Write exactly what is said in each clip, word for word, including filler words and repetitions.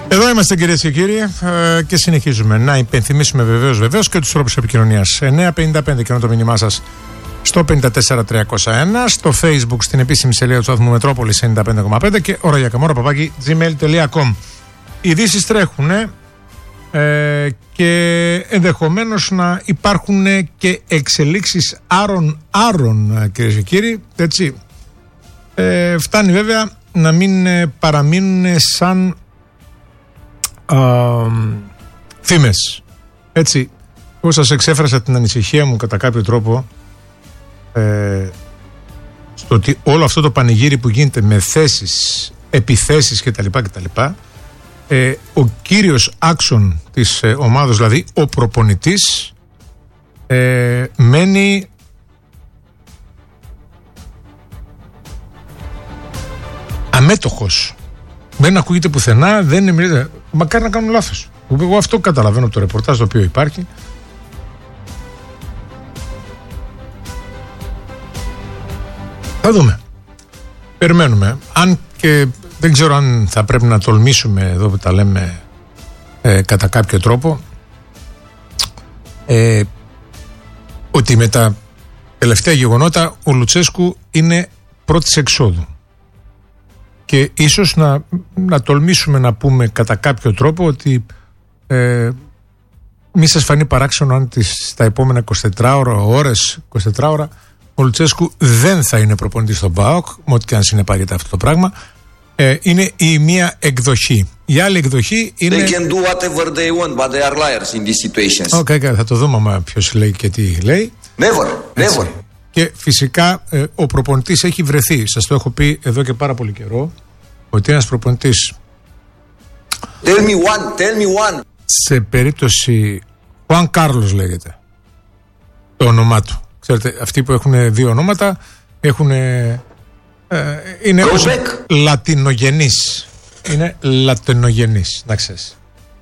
Εδώ είμαστε, κυρίες και κύριοι, και συνεχίζουμε να υπενθυμίσουμε βεβαίως βεβαίως και τους τρόπους επικοινωνίας. εννιά πενήντα πέντε και το μήνυμά σας στο πέντε τέσσερα τριακόσια ένα, στο Facebook στην επίσημη σελίδα του σταθμού Μετρόπολης ενενήντα πέντε κόμμα πέντε και ωραγιακαμόρα παπάκι gmail τελεία com. Οι ειδήσεις τρέχουν ε, και ενδεχομένως να υπάρχουν και εξελίξεις άρων άρων, κυρίες και κύριοι. Έτσι. Ε, φτάνει βέβαια να μην παραμείνουν σαν Uh, φήμες. Έτσι, εγώ σας εξέφρασα την ανησυχία μου κατά κάποιο τρόπο ε, στο ότι όλο αυτό το πανηγύρι που γίνεται με θέσεις, επιθέσεις κτλ, κτλ ε, ο κύριος άξον της ε, ομάδος, δηλαδή ο προπονητής, ε, μένει αμέτωχος. Δεν ακούγεται πουθενά, δεν είναι. Μακάρι να κάνουν λάθος. Εγώ αυτό καταλαβαίνω από το ρεπορτάζ το οποίο υπάρχει. Θα δούμε. Περιμένουμε. Αν και δεν ξέρω αν θα πρέπει να τολμήσουμε εδώ που τα λέμε ε, κατά κάποιο τρόπο ε, ότι με τα τελευταία γεγονότα ο Λουτσέσκου είναι πρώτης εξόδου. Και ίσως να, να τολμήσουμε να πούμε κατά κάποιο τρόπο ότι ε, μη σας φανεί παράξενο αν τις, στα επόμενα είκοσι τέσσερις ώρα, ώρες, είκοσι τέσσερις ώρα ο Λουτσέσκου δεν θα είναι προπονητής στον ΠΑΟΚ, με ό,τι και αν συνεπάγεται αυτό το πράγμα. Ε, είναι η μία εκδοχή. Η άλλη εκδοχή είναι... They can do whatever they want, but they are liars in these situations. Okay, okay, θα το δούμε μα ποιος λέει και τι λέει. Never, Έτσι. never. Και φυσικά ε, ο προπονητής έχει βρεθεί. Σας το έχω πει εδώ και πάρα πολύ καιρό ότι ένας προπονητής Tell me one, tell me one. σε περίπτωση Χουάν Κάρλος λέγεται το όνομά του. Ξέρετε, αυτοί που έχουν δύο ονόματα έχουν, ε, είναι λατινογενείς. Είναι λατινογενείς, να ξέρεις.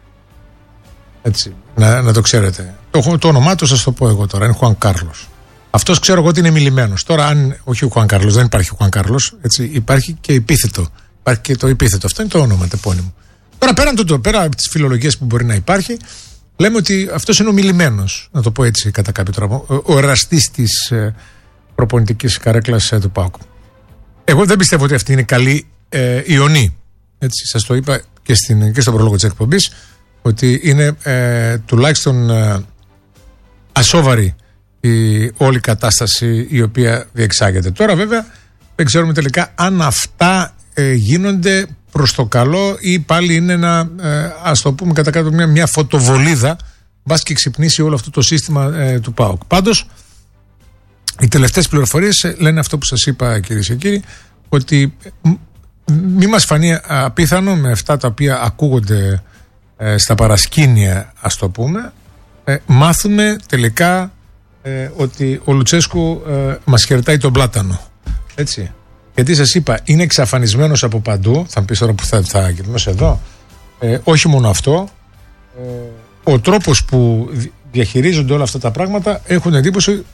Έτσι, να, να το ξέρετε. Το, το όνομά του σας το πω εγώ τώρα, είναι Χουάν Κάρλος. Αυτός ξέρω εγώ ότι είναι μιλημένος. Τώρα, αν όχι ο Χουάν Κάρλος, δεν υπάρχει ο Χουάν Κάρλος, έτσι, υπάρχει και επίθετο. Υπάρχει και το επίθετο. Αυτό είναι το όνομα, το επώνυμο. Τώρα, πέραν το, πέρα από τις φιλολογίες που μπορεί να υπάρχει, λέμε ότι αυτός είναι ο μιλημένος, να το πω έτσι κατά κάποιο τρόπο, ο, ο εραστής της ε, προπονητικής καρέκλας ε, του ΠΑΟΚ. Εγώ δεν πιστεύω ότι αυτή είναι καλή ε, ιονή. Έτσι, σας το είπα και, στην, και στον πρόλογο της εκπομπής, ότι είναι ε, τουλάχιστον ε, ασόβαρη η όλη κατάσταση η οποία διεξάγεται. Τώρα βέβαια δεν ξέρουμε τελικά αν αυτά ε, γίνονται προς το καλό ή πάλι είναι ένα, ε, ας το πούμε κατά κάτω, μια, μια φωτοβολίδα, μπας και ξυπνήσει όλο αυτό το σύστημα ε, του ΠΑΟΚ. Πάντως οι τελευταίες πληροφορίες λένε αυτό που σας είπα, κυρίες και κύριοι, ότι μη μας φανεί απίθανο με αυτά τα οποία ακούγονται ε, στα παρασκήνια, ας το πούμε, ε, μάθουμε τελικά ε, ότι ο Λουτσέσκου ε, μας χαιρετάει τον πλάτανο. Έτσι. Γιατί σας είπα, είναι εξαφανισμένος από παντού. Θα μου πεις τώρα που θα, θα γυρνώσω εδώ. Ε, όχι μόνο αυτό. Ε, ο τρόπος που διαχειρίζονται όλα αυτά τα πράγματα έχουν εντύπωση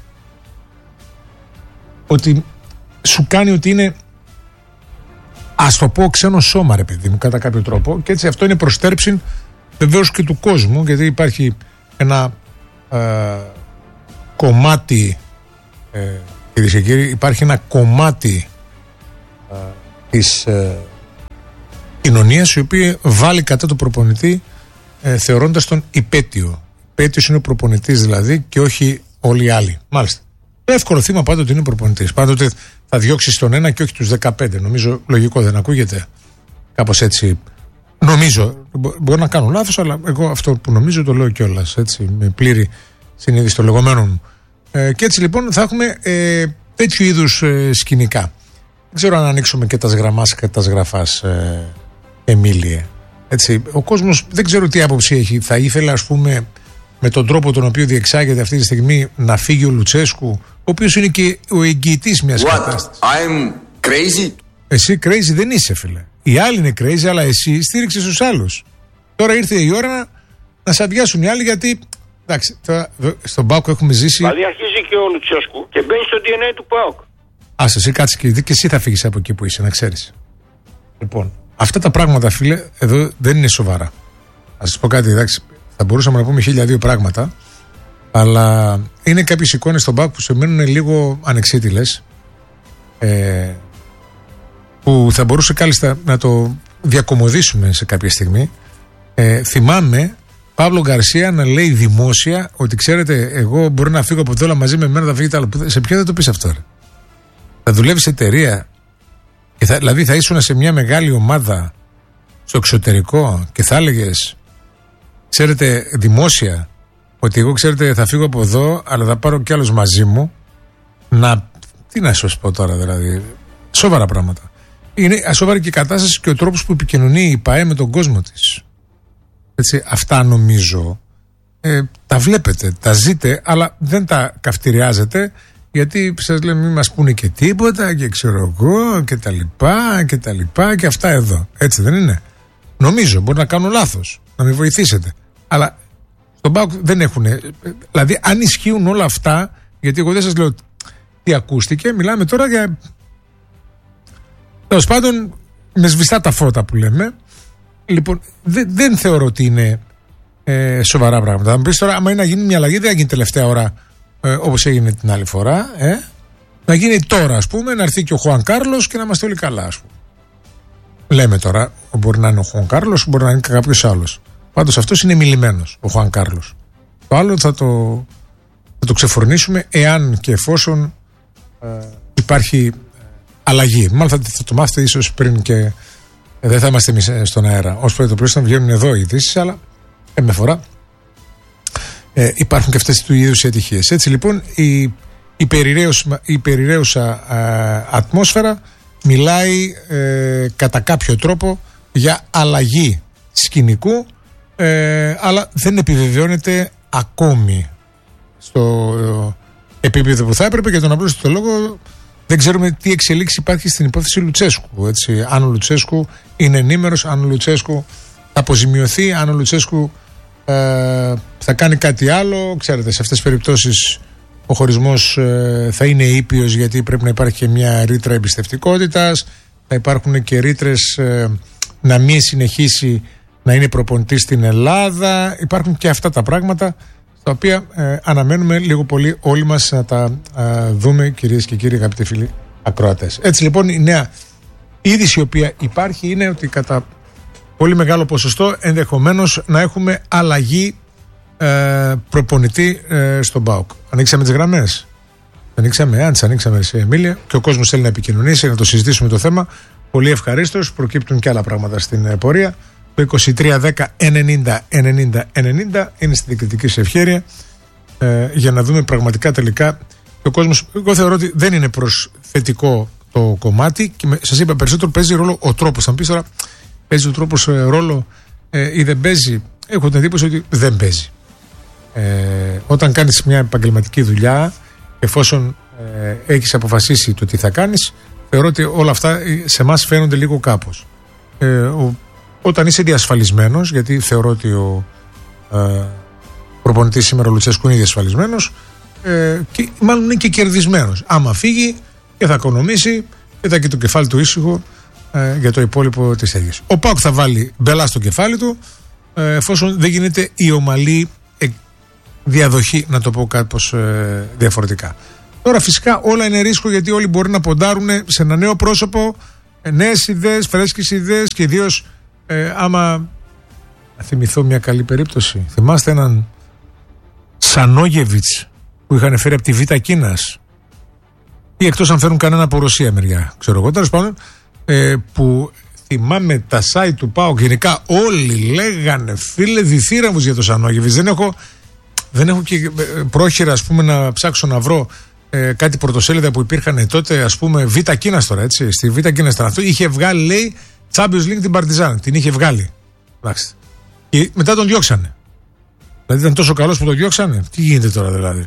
ότι σου κάνει ότι είναι, ας το πω, ξένο σώμα, ρε παιδί μου, κατά κάποιο τρόπο. Και έτσι αυτό είναι προστέρψη βεβαίως και του κόσμου, γιατί υπάρχει ένα ε, κομμάτι, ε, κυρίες και κύριοι, υπάρχει ένα κομμάτι ε, της ε, κοινωνίας η οποία βάλει κατά του προπονητή ε, θεωρώντας τον υπέτειο. Υπέτειος είναι ο προπονητής δηλαδή και όχι όλοι οι άλλοι. Μάλιστα. Το εύκολο θύμα πάντοτε είναι ο προπονητής. Πάντοτε θα διώξει τον ένα και όχι τους δεκαπέντε. Νομίζω λογικό, δεν ακούγεται? Κάπως έτσι. Νομίζω. Μπορεί να κάνω λάθος, αλλά εγώ αυτό που νομίζω το λέω κιόλας. Έτσι, με πλήρη συνείδηση των λεγόμενων μου. Ε, και έτσι λοιπόν θα έχουμε ε, τέτοιου είδους ε, σκηνικά. Δεν ξέρω αν ανοίξουμε και τα σγραμμάς και τα σγραφάς, ε, Εμίλιε. Έτσι, ο κόσμος δεν ξέρω τι άποψη έχει. Θα ήθελε, ας πούμε, με τον τρόπο τον οποίο διεξάγεται αυτή τη στιγμή να φύγει ο Λουτσέσκου, ο οποίος είναι και ο εγγυητής μιας κατάστασης. I'm crazy. Εσύ crazy δεν είσαι, φίλε. Οι άλλοι είναι crazy, αλλά εσύ στήριξες τους άλλους. Τώρα ήρθε η ώρα να, να σε αδειάσουν οι άλλοι, γιατί εντάξει, τώρα, στον ΠΑΟΚ έχουμε ζήσει. Δηλαδή αρχίζει και ο Λουτσέσκου και μπαίνει στο ντι εν έι του ΠΑΟΚ. Ας εσύ κάτσε και, και εσύ θα φύγεις από εκεί που είσαι, να ξέρεις. Λοιπόν, Αυτά τα πράγματα, φίλε, εδώ δεν είναι σοβαρά. Α σας πω κάτι, εντάξει, θα μπορούσαμε να πούμε χίλια δύο πράγματα, αλλά είναι κάποιες εικόνες στον ΠΑΟΚ που σε μένουν λίγο ανεξίτηλες, ε, που θα μπορούσε κάλλιστα να το διακομωδήσουμε σε κάποια στιγμή. Ε, θυμάμαι Παύλο Γκαρσία να λέει δημόσια ότι ξέρετε, εγώ μπορώ να φύγω από εδώ, αλλά μαζί με εμένα θα φύγετε άλλο. Σε ποιο θα το πεις αυτό, ρε? Θα δουλεύεις σε εταιρεία, και θα, δηλαδή θα ήσουν σε μια μεγάλη ομάδα στο εξωτερικό και θα έλεγες, ξέρετε, δημόσια, ότι εγώ, ξέρετε, θα φύγω από εδώ, αλλά θα πάρω κι άλλους μαζί μου. Να, τι να σας πω τώρα, δηλαδή, σοβαρά πράγματα. Είναι ασόβαρη και η κατάσταση και ο τρόπος που επικοινωνεί η ΠΑΕ με τον κόσμο της. Έτσι, αυτά νομίζω ε, τα βλέπετε, τα ζείτε, αλλά δεν τα καυτηριάζετε, γιατί σας λέμε μην μας πούνε και τίποτα και ξέρω εγώ και τα λοιπά και τα λοιπά και αυτά εδώ. Έτσι δεν είναι? Νομίζω, μπορεί να κάνω λάθος, να με βοηθήσετε, αλλά στον ΠΑΟΚ δεν έχουν, δηλαδή αν ισχύουν όλα αυτά, γιατί εγώ δεν σας λέω τι ακούστηκε, μιλάμε τώρα για, τέλος πάντων, με σβηστά τα φώτα που λέμε. Λοιπόν, δε, δεν θεωρώ ότι είναι ε, σοβαρά πράγματα. Θα μου πεις τώρα, άμα είναι να γίνει μια αλλαγή, δεν θα γίνει τελευταία ώρα ε, όπως έγινε την άλλη φορά. Ε? Να γίνει τώρα, ας πούμε, να έρθει και ο Χουάν Κάρλος και να είμαστε όλοι καλά, ας πούμε. Λέμε τώρα, μπορεί να είναι ο Χουάν Κάρλος, μπορεί να είναι και κάποιος άλλος. Πάντως αυτός είναι μιλημένος, ο Χουάν Κάρλος. Το άλλο θα το, θα το ξεφορνήσουμε εάν και εφόσον ε, υπάρχει αλλαγή. Μάλλον θα, θα το μάθετε ίσως πριν και δεν θα είμαστε εμείς στον αέρα. Ως πρώτο πρωί θα βγαίνουν εδώ οι ειδήσεις, αλλά ε, με φορά ε, υπάρχουν και αυτές του είδους οι ατυχίες. Έτσι λοιπόν η, η, περιραίουσα, η περιραίουσα ε, ατμόσφαιρα μιλάει ε, κατά κάποιο τρόπο για αλλαγή σκηνικού, ε, αλλά δεν επιβεβαιώνεται ακόμη στο ε, επίπεδο που θα έπρεπε, για τον απλούστατο λόγο δεν ξέρουμε τι εξελίξη υπάρχει στην υπόθεση Λουτσέσκου. Έτσι. Αν ο Λουτσέσκου είναι ενήμερος, αν ο Λουτσέσκου θα αποζημιωθεί, αν ο Λουτσέσκου ε, θα κάνει κάτι άλλο. Ξέρετε, σε αυτές τις περιπτώσεις ο χωρισμός ε, θα είναι ήπιος, γιατί πρέπει να υπάρχει και μια ρήτρα εμπιστευτικότητας. Θα υπάρχουν και ρήτρες ε, να μην συνεχίσει να είναι προπονητής στην Ελλάδα. Υπάρχουν και αυτά τα πράγματα, τα οποία ε, αναμένουμε λίγο πολύ όλοι μας να τα ε, δούμε, κυρίες και κύριοι, αγαπητοί φίλοι ακροατές. Έτσι λοιπόν η νέα είδηση η οποία υπάρχει είναι ότι κατά πολύ μεγάλο ποσοστό ενδεχομένως να έχουμε αλλαγή ε, προπονητή ε, στον ΠΑΟΚ. Ανοίξαμε τις γραμμές. Ανοίξαμε, αν τις ανοίξαμε εσύ, Εμίλια, και ο κόσμος θέλει να επικοινωνήσει, να το συζητήσουμε το θέμα. Πολύ ευχαρίστως, προκύπτουν και άλλα πράγματα στην ε, πορεία. Το είκοσι τρία δέκα ενενήντα ενενήντα ενενήντα είναι στη διοικητική σε ευχέρεια ε, για να δούμε πραγματικά τελικά και ο κόσμος. Εγώ θεωρώ ότι δεν είναι προς θετικό το κομμάτι και με, σας είπα, περισσότερο παίζει ρόλο ο τρόπος. Θα μου πεις τώρα, παίζει ο τρόπος ε, ρόλο ε, ή δεν παίζει? Έχω την εντύπωση ότι δεν παίζει. Ε, όταν κάνεις μια επαγγελματική δουλειά, εφόσον ε, έχεις αποφασίσει το τι θα κάνεις, θεωρώ ότι όλα αυτά σε εμάς φαίνονται λίγο κάπως. Ε, ο, Όταν είσαι διασφαλισμένος, γιατί θεωρώ ότι ο ε, προπονητής σήμερα ο Λουτσέσκου είναι διασφαλισμένος, ε, και μάλλον είναι και κερδισμένος. Άμα φύγει και θα οικονομήσει και θα έχει το κεφάλι του ήσυχο ε, για το υπόλοιπο της έργης. Ο ΠΑΟΚ θα βάλει μπελά στο κεφάλι του, ε, εφόσον δεν γίνεται η ομαλή ε, διαδοχή, να το πω κάπως ε, διαφορετικά. Τώρα φυσικά όλα είναι ρίσκο, γιατί όλοι μπορεί να ποντάρουν σε ένα νέο πρόσωπο, ε, νέες ιδέες, φρέσκες ιδέες, και ιδίως Ε, άμα θυμηθώ μια καλή περίπτωση, θυμάστε έναν Σανόγεβιτς που είχαν φέρει από τη Β' Κίνας, ή εκτός αν φέρουν κανένα από Ρωσία μεριά, ξέρω εγώ, τέλος πάντων, ε, που θυμάμαι τα site του ΠΑΟΚ, γενικά όλοι λέγανε φίλε διθύραμβους για το Σανόγεβιτς. Δεν έχω, δεν έχω και πρόχειρα, ας πούμε, να ψάξω να βρω ε, κάτι πρωτοσέλιδα που υπήρχαν τότε, ας πούμε, Β' Κίνας τώρα, έτσι, στη Β' Κίνας ήταν αυτό, είχε βγάλει, λέει, Champions League την Παρτιζάν, την είχε βγάλει. Εντάξει. Και μετά τον διώξανε. Δηλαδή ήταν τόσο καλός που τον διώξανε. Τι γίνεται τώρα δηλαδή?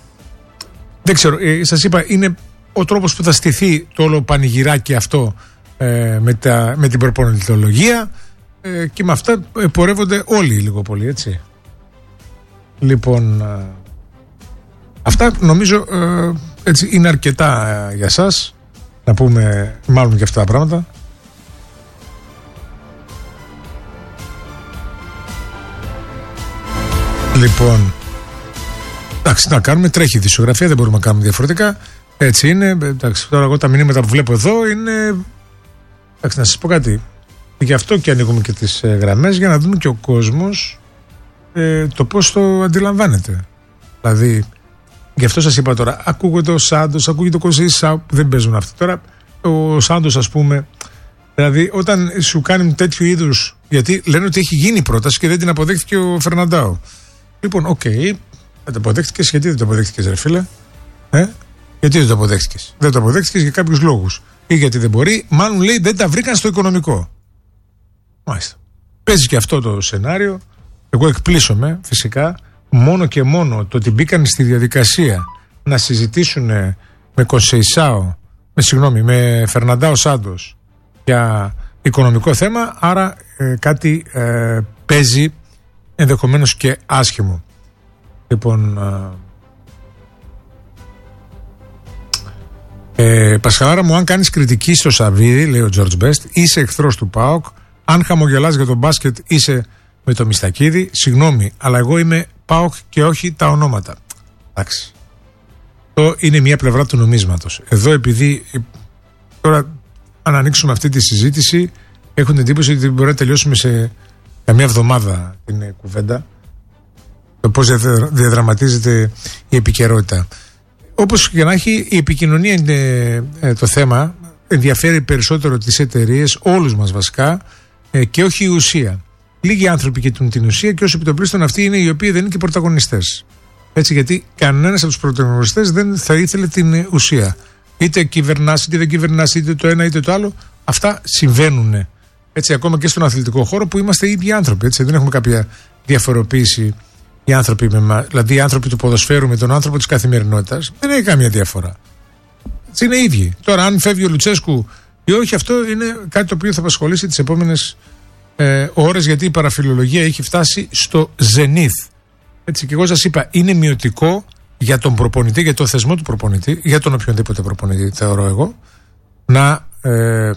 Δεν ξέρω. Ε, σας είπα, είναι ο τρόπος που θα στηθεί το όλο πανηγυράκι αυτό ε, με, τα, με την προπονητολογία ε, και με αυτά ε, πορεύονται όλοι λίγο πολύ, έτσι. Λοιπόν, ε, αυτά νομίζω ε, έτσι, είναι αρκετά ε, για σας. Να πούμε μάλλον και αυτά τα πράγματα. Λοιπόν, εντάξει, να κάνουμε, τρέχει η δισογραφία, δεν μπορούμε να κάνουμε διαφορετικά. Έτσι είναι. Εντάξει, τώρα εγώ τα μηνύματα που βλέπω εδώ είναι. Εντάξει, να σας πω κάτι. Γι' αυτό και ανοίγουμε και τις ε, γραμμές για να δούμε και ο κόσμος ε, το πώς το αντιλαμβάνεται. Δηλαδή, γι' αυτό σας είπα τώρα, ακούγεται ο Σάντος, ακούγεται ο Κωσίσα, που δεν παίζουν αυτοί. Τώρα, ο Σάντος, ας πούμε, δηλαδή, όταν σου κάνουν τέτοιου είδους. Γιατί λένε ότι έχει γίνει πρόταση και δεν την αποδέχτηκε ο Φερναντάο. Λοιπόν, οκ, okay, δεν το αποδέχτηκες, γιατί δεν το αποδέχτηκες, ρε φίλε. Ε? Γιατί δεν το αποδέχτηκες. Δεν το αποδέχτηκες για κάποιους λόγους. Ή γιατί δεν μπορεί, μάλλον λέει δεν τα βρήκαν στο οικονομικό. Μάλιστα. Παίζει και αυτό το σενάριο. Εγώ εκπλήσωμαι, φυσικά, μόνο και μόνο το ότι μπήκαν στη διαδικασία να συζητήσουν με Κονσεϊσάο, με συγγνώμη, με Φερναντάο Σάντος για οικονομικό θέμα, άρα ε, κάτι ε, παίζει ενδεχομένως και άσχημο. Λοιπόν, ε, ε, Πασχαλάρα μου, αν κάνεις κριτική στο Σαββίδι, λέει ο George Best, είσαι εχθρός του ΠΑΟΚ. Αν χαμογελάς για τον μπάσκετ, είσαι με το Μιστακίδη. Συγγνώμη, αλλά εγώ είμαι ΠΑΟΚ και όχι τα ονόματα. Εντάξει. Αυτό είναι μια πλευρά του νομίσματος. Εδώ, επειδή τώρα, αν ανοίξουμε αυτή τη συζήτηση, έχουν την εντύπωση ότι μπορεί να τελειώσουμε σε καμία εβδομάδα την κουβέντα. Το πώς διαδραματίζεται η επικαιρότητα. Όπως και να έχει, η επικοινωνία είναι ε, το θέμα. Ενδιαφέρει περισσότερο τις εταιρείες, όλους μας βασικά, ε, και όχι η ουσία. Λίγοι άνθρωποι κοιτούν την ουσία και όσο επιτοπλίστων αυτοί είναι οι οποίοι δεν είναι και πρωταγωνιστές. Έτσι, γιατί κανένας από τους πρωταγωνιστές δεν θα ήθελε την ουσία. Είτε κυβερνάς, είτε δεν κυβερνάς, είτε το ένα είτε το άλλο. Αυτά συμβαίνουν. Έτσι, ακόμα και στον αθλητικό χώρο που είμαστε οι ίδιοι άνθρωποι. Έτσι, δεν έχουμε κάποια διαφοροποίηση οι άνθρωποι με εμάς. Δηλαδή, οι άνθρωποι του ποδοσφαίρου με τον άνθρωπο της καθημερινότητας δεν έχει καμία διαφορά. Έτσι, είναι οι ίδιοι. Τώρα, αν φεύγει ο Λουτσέσκου ή όχι, αυτό είναι κάτι το οποίο θα απασχολήσει τις επόμενες ε, ώρες, γιατί η παραφιλολογία έχει φτάσει στο ζενίθ. Έτσι, και εγώ σας είπα, είναι μειωτικό για τον προπονητή, για το θεσμό του προπονητή, για τον οποιονδήποτε προπονητή, θεωρώ εγώ, να ε,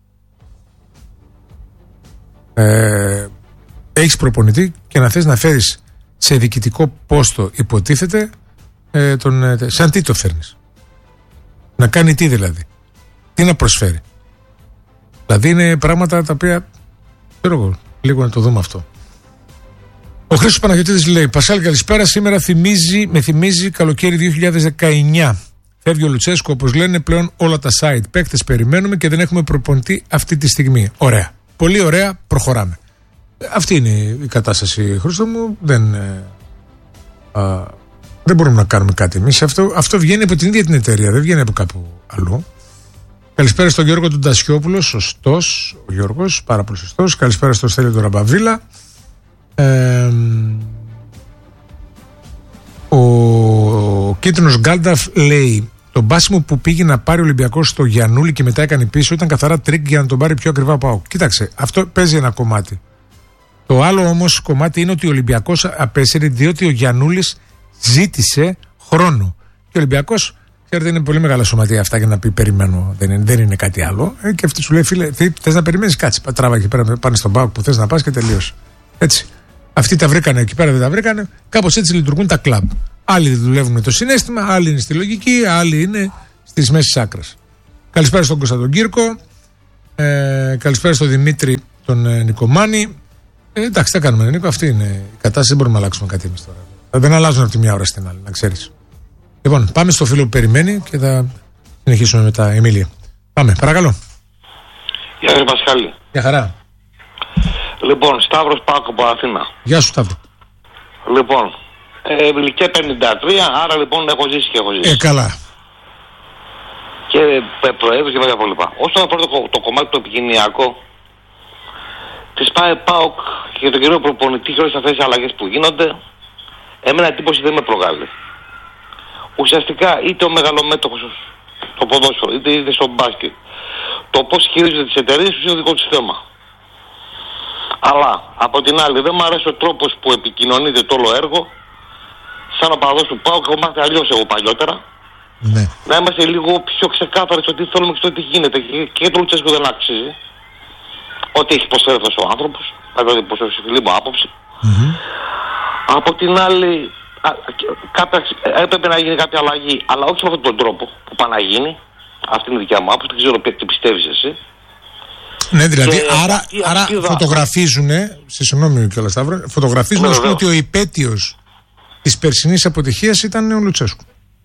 ε, έχεις προπονητή και να θες να φέρεις σε διοικητικό πόστο, υποτίθεται, ε, τον, ε, σαν τι το φέρνεις. Να κάνει τι δηλαδή. Τι να προσφέρει. Δηλαδή είναι πράγματα τα οποία, ξέρω εγώ, λίγο να το δούμε αυτό. Ο Χρήστος Παναγιωτίδης λέει: Πασχάλη, καλησπέρα. Σήμερα θυμίζει, με θυμίζει καλοκαίρι δύο χιλιάδες δεκαεννιά. Φεύγει ο Λουτσέσκο, όπως λένε πλέον όλα τα site. Παίκτες περιμένουμε και δεν έχουμε προπονητή αυτή τη στιγμή. Ωραία. Πολύ ωραία, προχωράμε. Αυτή είναι η κατάσταση, Χρήστο μου. Δεν, ε, α, δεν μπορούμε να κάνουμε κάτι εμείς. Αυτό, αυτό βγαίνει από την ίδια την εταιρεία, δεν βγαίνει από κάπου αλλού. Καλησπέρα στον Γιώργο του Ντασιόπουλο, σωστός ο Γιώργος, πάρα πολύ σωστός. Καλησπέρα στον Στέλιο του Ραμπαβίλα. Ε, ο Κίτρινος Γκάλνταφ λέει: το μπάσιμο που πήγε να πάρει ο Ολυμπιακός στο Γιαννούλη και μετά έκανε πίσω ήταν καθαρά τρίκ για να τον πάρει πιο ακριβά πάω. Κοίταξε, αυτό παίζει ένα κομμάτι. Το άλλο όμως κομμάτι είναι ότι ο Ολυμπιακός απέσυρε διότι ο Γιαννούλης ζήτησε χρόνο. Και ο Ολυμπιακός, ξέρετε, είναι πολύ μεγάλα σωματεία αυτά για να πει περιμένω, δεν είναι, δεν είναι κάτι άλλο. Ε, και αυτή σου λέει: φίλε, θες να περιμένεις, κάτσε. Τράβα εκεί πέρα, πάνε στον ΠΑΟΚ που θες να πας και τελείωσε. Έτσι. Αυτοί τα βρήκανε εκεί πέρα, δεν τα βρήκανε. Κάπως έτσι λειτουργούν τα κλαμπ. Άλλοι δουλεύουν με το συναίσθημα, άλλοι είναι στη λογική, άλλοι είναι στις μέσεις άκρες. Καλησπέρα στον Κώστα τον Κύρκο. Ε, καλησπέρα στον Δημήτρη τον ε, Νικομάνη. Ε, εντάξει, τι κάνουμε, Νίκο, αυτή είναι η κατάσταση. Δεν μπορούμε να αλλάξουμε κάτι εμείς τώρα. Δεν αλλάζουν από τη μια ώρα στην άλλη, να ξέρεις. Λοιπόν, πάμε στο φίλο που περιμένει και θα συνεχίσουμε με τα Εμίλια. Πάμε, παρακαλώ. Γεια σας, Πασχάλη. Γεια χαρά. Λοιπόν, Σταύρος Πάκο από Αθήνα. Γεια σου, Σταύρο. Λοιπόν, ε, ηλικία πενήντα τρία, άρα λοιπόν έχω ζήσει και έχω ζήσει. Ε, καλά. Και προέδρους και τα υπόλοιπα. Όσον αφορά το, το κομμάτι το επικοινωνιακό, της ΠΑΕ ΠΑΟΚ και τον κύριο προπονητή και όλες αυτές τις αλλαγές που γίνονται, εμένα εντύπωση δεν με προκάλει. Ουσιαστικά είτε ο μεγαλομέτωχος στο ποδόσφαιρο, είτε, είτε στο μπάσκετ, το πώς χειρίζονται τις εταιρείες του είναι δικό του θέμα. Αλλά από την άλλη δεν μου αρέσει ο τρόπος που επικοινωνείται το όλο έργο. Σαν ο παδός του ΠΑΟΚ, έχω μάθει αλλιώς εγώ παλιότερα. Ναι. Να είμαστε λίγο πιο ξεκάθαροι στο τι θέλουμε και στο τι γίνεται. Και το Λουτσέσκο δεν άξιζε. Ό,τι έχει προσφέρει αυτός ο άνθρωπος, κατά την προσωπική μου άποψη. Mm-hmm. Από την άλλη, α, κάποια, έπρεπε να γίνει κάποια αλλαγή, αλλά όχι με αυτόν τον τρόπο που πάει να γίνει. Αυτή είναι η δικιά μου άποψη, δεν ξέρω τι πιστεύεις εσύ. Ναι, δηλαδή, και άρα, αυτή, άρα αυτή φωτογραφίζουν, σε συγγνώμη κιόλας Σταύρο, φωτογραφίζουν ναι, ας πούμε, ότι ο υπέτειος της περσινής αποτυχίας ήταν ο Λουτσέσκου.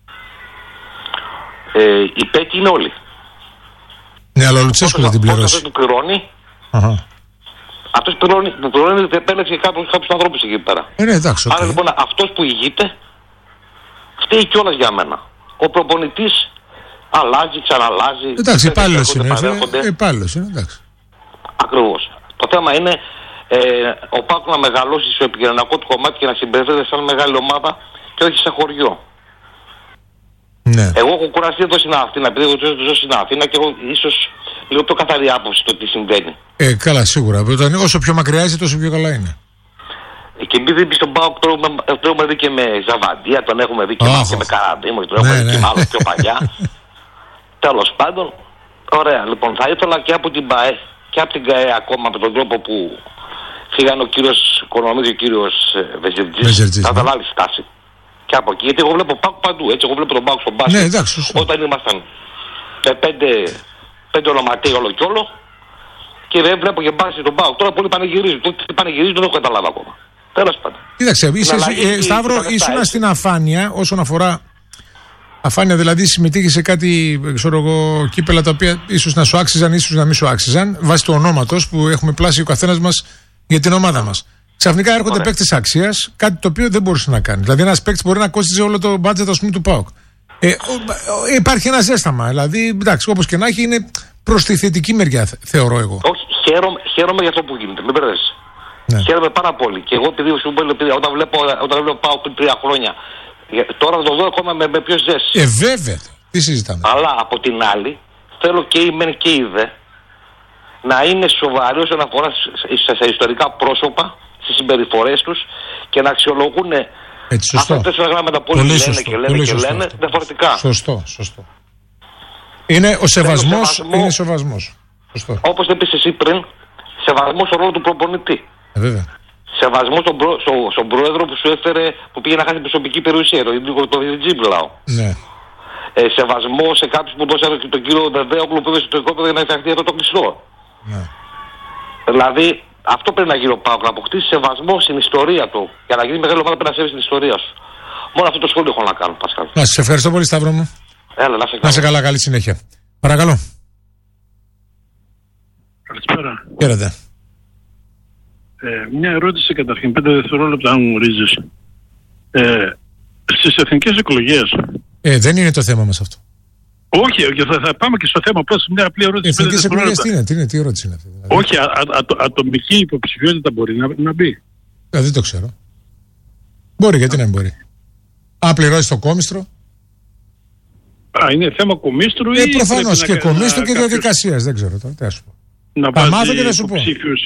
Ε, οι υπέτειοι είναι όλοι. Ναι, αλλά ο Λουτσέσκου δεν την πληρώσει. Αυτός του πληρώνει. Αχα. Αυτός πληρώνει, του πληρώνει γιατί επέλεξε κάποιους, κάποιους ανθρώπους εκεί πέρα. Ε, ναι, εντάξει, okay. Άρα λοιπόν αυτός που ηγείται φταίει κιόλας για μένα. Ο προπονητής αλλάζει, ξαναλλάζει. Εντάξει, υπάλληλος είναι. Ε, υπάλληλος είναι, εντάξει. Ακριβώς. Το θέμα είναι ε, ο Πάκου να μεγαλώσει στο επικοινωνιακό του κομμάτι και να συμπεριφέρεται σαν μεγάλη ομάδα και όχι σε χωριό. Ναι. Εγώ έχω κουραστεί εδώ στην Αθήνα, επειδή εγώ ζω στην Αθήνα και έχω ίσως λίγο πιο καθαρή άποψη το τι συμβαίνει. Ε, καλά, σίγουρα. Όσο πιο μακριά είσαι, τόσο πιο καλά είναι. Και επειδή πει στον Πάοκ, τον έχουμε δει και με Ζαβαντία, τον έχουμε δει και, oh, και με Καραντήμο, τον έχουμε δει και μάλλον πιο παλιά. Τέλος πάντων, ωραία. Λοιπόν, θα ήθελα και από την ΠΑΕ και από την ΚΑΕ ακόμα με τον τρόπο που φύγανε ο κύριος Οικονομίδης και ο κύριος Βεζερτζής. Θα ήταν άλλη στάση. Και από εκεί, γιατί εγώ βλέπω Πάοκ παντού. Έτσι, εγώ βλέπω τον Πάοκ στον μπάσκετ. Ναι, εντάξει, όταν ήμασταν με πέντε, πέντε ονοματί όλο κι όλο. Και δεν βλέπω και μπάσκετ τον Πάοκ. Τώρα πολλοί πανηγυρίζουν. Το τι πανηγυρίζουν δεν έχω καταλάβει ακόμα. Τέλος πάντων. Κοίταξε, είσαι, ε, Σταύρο, ήσουν στην αφάνεια όσον αφορά. Αφάνεια δηλαδή συμμετείχε σε κάτι, ξέρω εγώ, κύπελα τα οποία ίσως να σου άξιζαν, ίσως να μην σου άξιζαν, βάσει του ονόματος που έχουμε πλάσει ο καθένας μας για την ομάδα μας. Ξαφνικά έρχονται παίκτες αξίας, κάτι το οποίο δεν μπορούσε να κάνει. Δηλαδή, ένας παίκτης μπορεί να κόστιζε όλο το μπάτζετ ας πούμε, του ΠΑΟΚ. Ε, ο, ο, υπάρχει ένα ζέσταμα. Δηλαδή, εντάξει, όπως και να έχει, είναι προς τη θετική μεριά, θεωρώ εγώ. Όχι, χαίρομαι, χαίρομαι για αυτό που γίνεται. Μην μπερδεύεσαι. Ναι. Χαίρομαι πάρα πολύ. Και εγώ, επειδή, επειδή όταν βλέπω, όταν βλέπω ΠΑΟΚ πριν τρία χρόνια. Τώρα θα το δω ακόμα με, με πιο ζέση. Ε, βέβαια. Τι συζητάμε. Αλλά από την άλλη, θέλω και η μεν και η δε να είναι σοβαροί όσον αφορά σε ιστορικά πρόσωπα, στις συμπεριφορές τους και να αξιολογούν αυτά τα τέσσερα γράμματα που όλοι λένε και λένε και σωστό, λένε διαφορετικά. Σωστό, σωστό. Είναι ο σεβασμός, σεβασμό, είναι σεβασμός. Σωστό. Όπως το είπες εσύ πριν, σεβασμός στο ρόλο του προπονητή. Ε, βέβαια. Σεβασμό στον, προ, στο, στον πρόεδρο που σου έφερε, που πήγε να χάσει προσωπική περιουσία, το, το Βιτζίμπλαο. Ναι. Ε, σεβασμό σε κάποιους που δώσανε τον κύριο Δεδέοκλου που έδωσε το οικόπεδο για να φτιαχτεί αυτό το κλειστό. Ναι. Δηλαδή, αυτό πρέπει να γίνει ο ΠΑΟΚ, να αποκτήσει σεβασμό στην ιστορία του. Για να γίνει μεγάλη ομάδα πρέπει να σέβει την ιστορία σου. Μόνο αυτό το σχόλιο έχω να κάνω, Πασκάλ. Να σας ευχαριστώ πολύ, Σταύρο μου. Έλα, να σε καλά. Να σε καλά, καλή συνέχεια. Παρακαλώ. Καλησπέρα. Χαίρετε. Ε, μια ερώτηση καταρχήν, πέντε δευτερόλεπτα αν μου γνωρίζεις. Ε, στις εθνικές εκλογές... Ε, δεν είναι το θέμα μας αυτό. Όχι, θα, θα πάμε και στο θέμα. Απλώς μια απλή ερώτηση. Εθνικές εκλογές τι είναι, τι είναι, τι ερώτηση είναι αυτή. Δηλαδή. Όχι, α, α, α, ατομική υποψηφιότητα μπορεί να, να μπει. Ε, δεν το ξέρω. Μπορεί, γιατί να μην μπορεί. Αν πληρώσει το κόμιστρο. Α, είναι θέμα κομίστρου ε, ή... προφανώς και κομίστρου και κάποιος... διαδικασίας, δεν ξέρω τώρα, τι ας πω. Να θα μάθω και θα σου πω.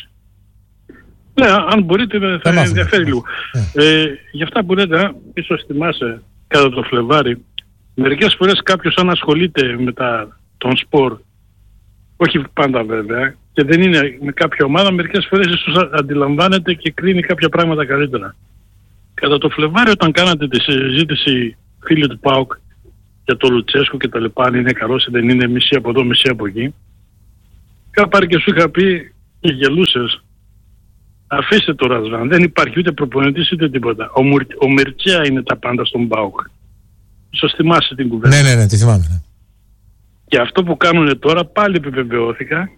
Ναι, αν μπορείτε θα, θα ενδιαφέρει λίγο. Yeah. Ε, για αυτά που λέτε, ίσως θυμάσαι κατά το Φλεβάρι, μερικές φορές κάποιος αν ασχολείται με τα, τον σπορ, όχι πάντα βέβαια, και δεν είναι με κάποια ομάδα, μερικές φορές ίσως αντιλαμβάνεται και κρίνει κάποια πράγματα καλύτερα. Κατά το Φλεβάρι όταν κάνατε τη συζήτηση φίλοι του ΠΑΟΚ για το Λουτσέσκου και τα λοιπά, αν είναι καλός ή δεν είναι, μισή από εδώ, μισή από εκεί, είχα πάρει και σου είχα πει και γελούσες. Αφήστε το Ρασβάν, δεν υπάρχει ούτε προπονητής ούτε τίποτα. Ο, Μουρ, ο Μερτσέα είναι τα πάντα στον ΠΑΟΚ. Ίσως θυμάσαι την κουβέντα. Ναι, ναι, ναι, τη θυμάμαι. Ναι. Και αυτό που κάνουν τώρα πάλι επιβεβαιώθηκα.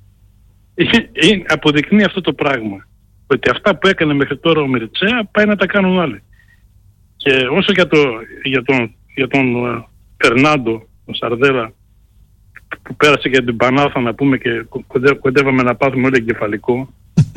Αποδεικνύει αυτό το πράγμα. Ότι αυτά που έκανε μέχρι τώρα ο Μερτσέα πάει να τα κάνουν άλλοι. Και όσο για, το, για τον, για τον uh, Φερνάντο, τον Σαρδέλα, που πέρασε για την Πανάθα να πούμε και κοντέ, κοντεύαμε να πάθουμε όλο εγκεφαλικό.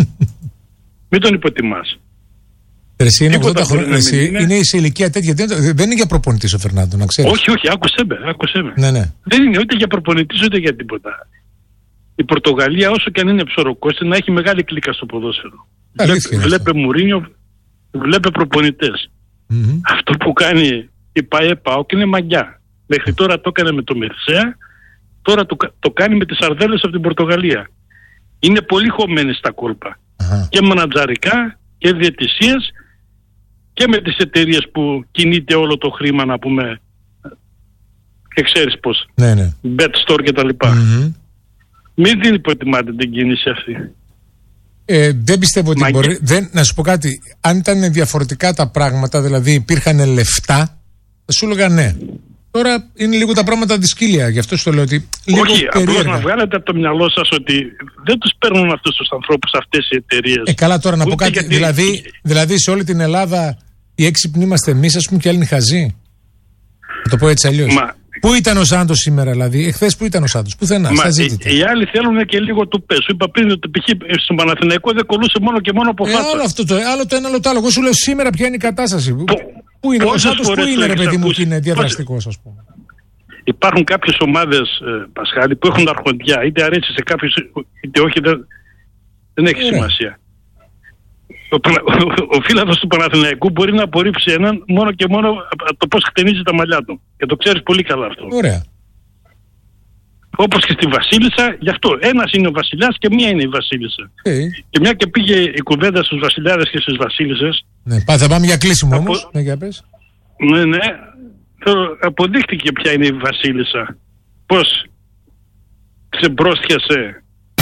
Μην τον υποτιμάς. Εσύ είναι ογδόντα χρόνια. Είναι... είναι σε ηλικία τέτοια. Δεν, δεν είναι για προπονητής ο Φερνάντο, να ξέρεις. Όχι, όχι, άκουσέ με. Άκουσέ με. Ναι, ναι. Δεν είναι ούτε για προπονητής ούτε για τίποτα. Η Πορτογαλία, όσο και αν είναι ψωροκόστη, να έχει μεγάλη κλίκα στο ποδόσφαιρο. Βλέπε, βλέπε Μουρίνιο, βλέπε προπονητές. Mm-hmm. Αυτό που κάνει η ΠΑΕ ΠΑΟΚ είναι μαγιά. Μέχρι τώρα το έκανε με το Μερσέα, τώρα το, το κάνει με τις Σαρδέλες από την Πορτογαλία. Είναι πολύ χωμένοι στα κόλπα. Uh-huh. Και μανατζαρικά και διαιτησίες και με τις εταιρείες που κινείται όλο το χρήμα, να πούμε, και ξέρεις πώς, ναι, ναι. Bet Store και τα λοιπά. Mm-hmm. Μην την υποτιμάτε την κίνηση αυτή. Ε, δεν πιστεύω ότι Μα μπορεί. και... Δεν, να σου πω κάτι. Αν ήταν διαφορετικά τα πράγματα, δηλαδή υπήρχαν λεφτά, θα σου έλεγα ναι. Τώρα είναι λίγο τα πράγματα δυσκύλια. Γι' αυτό σου το λέω ότι. Λίγο Όχι, απλώς περίεργα. να βγάλετε από το μυαλό σας ότι δεν τους παίρνουν αυτούς τους ανθρώπους αυτές οι εταιρείες. Ε, καλά, τώρα να πω Ούτε κάτι. γιατί... Δηλαδή, δηλαδή σε όλη την Ελλάδα οι έξυπνοι είμαστε εμείς, ας πούμε, και άλλοι είναι χαζοί. Να το πω έτσι αλλιώς. Μα... Πού ήταν ο Σάντος σήμερα, δηλαδή, εχθές πού ήταν ο Σάντος, πουθενά, στα ζήτητα. Οι άλλοι θέλουν και λίγο του πέσου. Είπα πριν ότι π.χ. στον Παναθηναϊκό δεν κολούσε μόνο και μόνο από ε, φάτσα. άλλο αυτό το, άλλο το ένα, άλλο το άλλο. Εγώ σου λέω σήμερα ποια είναι η κατάσταση. Πού, πού είναι ο Σάντος, πού είναι, ρε παιδί μου, και είναι διαδραστικός, ας πούμε. Υπάρχουν κάποιες ομάδες, ε, Πασχάλη, που έχουν αρχοντιά. Είτε αρέσει σε κάποιους, είτε όχι, δεν, δεν έχει ε, σημασία. Ο, ο, ο φίλαθος του Παναθηναϊκού μπορεί να απορρίψει έναν μόνο και μόνο από το πώς χτενίζει τα μαλλιά του. Και το ξέρεις πολύ καλά αυτό. Ωραία. Όπως και στη Βασίλισσα, γι' αυτό ένας είναι ο βασιλιάς και μία είναι η Βασίλισσα. Okay. Και μια και πήγε η κουβέντα στους βασιλιάδες και στις βασίλισσες. Ναι, θα πάμε για κλείσιμο απο... όμως. Ναι, για πες. Ναι, ναι. Αποδείχτηκε ποια είναι η Βασίλισσα. Πώς ξεμπρόστιασε.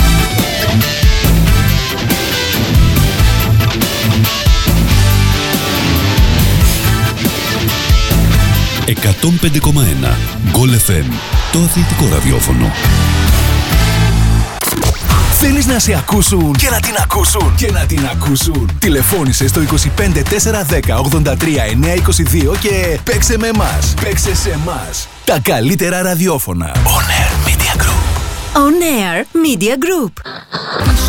εκατόν πέντε κόμμα ένα Γκολ εφ εμ, το αθλητικό ραδιόφωνο. Θέλεις να σε ακούσουν και να την ακούσουν και να την ακούσουν. Τηλεφώνησε στο είκοσι πέντε τετρακόσια δέκα ογδόντα τρία εννιακόσια είκοσι δύο και παίξε με εμάς. Παίξε σε εμάς. Τα καλύτερα ραδιόφωνα. On Air Media Group. On Air Media Group.